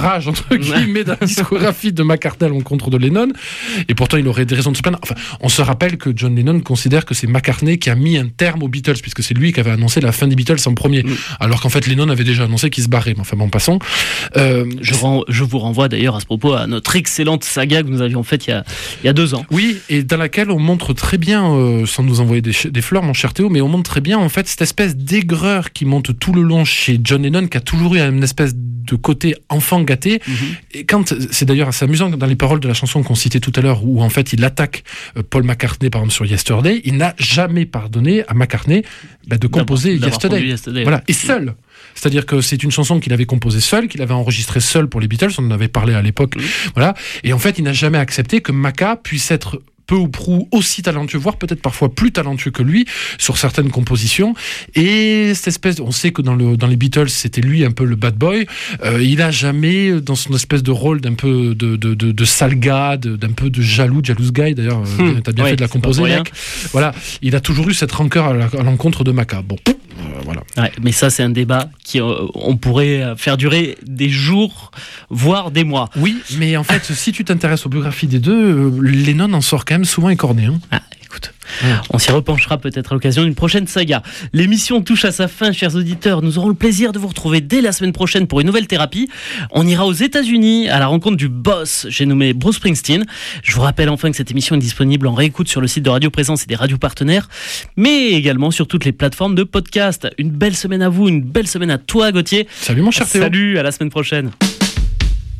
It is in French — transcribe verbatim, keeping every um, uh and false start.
rage entre guillemets dans la discographie de McCartney à l'encontre de Lennon, et pourtant il aurait des raisons de se plaindre. Enfin, on se rappelle que John Lennon considère que c'est McCartney qui a mis un terme aux Beatles, puisque c'est lui qui avait annoncé la fin des Beatles en premier, mmh. alors qu'en fait Lennon avait déjà annoncé qu'il se barrait. Mais enfin bon, passons. Euh, je, rends, je vous renvoie d'ailleurs à ce propos à notre excellente saga que nous avions faite il y a, il y a deux ans. Oui, et dans laquelle on montre très bien, euh, sans nous envoyer des, des fleurs, mon cher Théo, mais on montre très bien en fait cette espèce d'aigreur qui monte tout le long chez John Lennon, qui a toujours eu une espèce de côté enfant gâté. Mmh. Et quand, c'est d'ailleurs assez amusant dans les paroles de la chanson qu'on citait tout à l'heure, où en fait il attaque euh, Paul McCartney par exemple sur Yesterday, il n'a jamais pardonné à McCartney bah, de composer d'avoir, d'avoir Yesterday. Yesterday. Voilà, et seul. C'est-à-dire que c'est une chanson qu'il avait composée seul, qu'il avait enregistrée seul pour les Beatles, on en avait parlé à l'époque. Mmh. Voilà. Et en fait, il n'a jamais accepté que Maca puisse être peu ou prou aussi talentueux, voire peut-être parfois plus talentueux que lui sur certaines compositions. Et cette espèce, on sait que dans, le, dans les Beatles, c'était lui un peu le bad boy. Euh, il n'a jamais, dans son espèce de rôle d'un peu de, de, de, de sale gars, de, d'un peu de jaloux, jealous guy d'ailleurs, hum, t'as bien ouais, fait de la composer, mec. Voilà, il a toujours eu cette rancœur à, la, à l'encontre de Maca. Bon. Euh, voilà. Ouais, mais ça, c'est un débat qui euh, on pourrait faire durer des jours, voire des mois. Oui, mais en fait, si tu t'intéresses aux biographies des deux, euh, Lennon en sort quand même souvent écorné. Hein. Ah, écoute, ouais. On s'y repenchera peut-être à l'occasion d'une prochaine saga. L'émission touche à sa fin, chers auditeurs. Nous aurons le plaisir de vous retrouver dès la semaine prochaine pour une nouvelle thérapie. On ira aux États-Unis à la rencontre du boss, j'ai nommé Bruce Springsteen. Je vous rappelle enfin que cette émission est disponible en réécoute sur le site de Radio Présence et des radios partenaires, mais également sur toutes les plateformes de podcast. Une belle semaine à vous, une belle semaine à toi, Gauthier. Salut mon cher Théo. Salut, à la semaine prochaine.